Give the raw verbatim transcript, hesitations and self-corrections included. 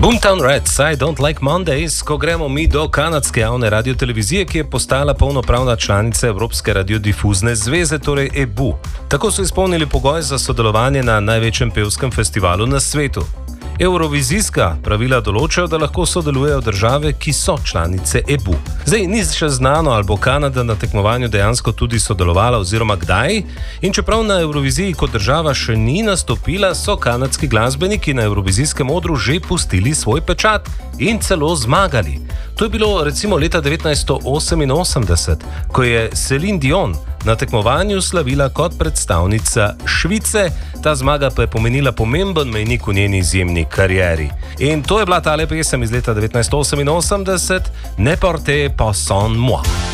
Boomtown Rats, I Don't Like Mondays, ko gremo mi do kanadske javne radiotelevizije, ki je postala polnopravna članica Evropske radiodifuzne zveze, torej E B U. Tako so izpolnili pogoj za sodelovanje na največjem pevskem festivalu na svetu. Eurovizijska pravila določajo, da lahko sodelujejo države, ki so članice E B U. Zdaj, ni še znano, ali bo Kanada na tekmovanju dejansko tudi sodelovala oziroma kdaj, in čeprav na Euroviziji kot država še ni nastopila, so kanadski glasbeniki na Eurovizijskem odru že pustili svoj pečat in celo zmagali. To je bilo recimo leta devetnajststo oseminosemdeset, ko je Celine Dion na tekmovanju slavila kot predstavnica Švice, ta zmaga pa je pomenila pomemben mejnik v njeni izjemni karieri. In to je bila tale pesem iz leta devetnajststo oseminosemdeset, Ne portez pas sans moi.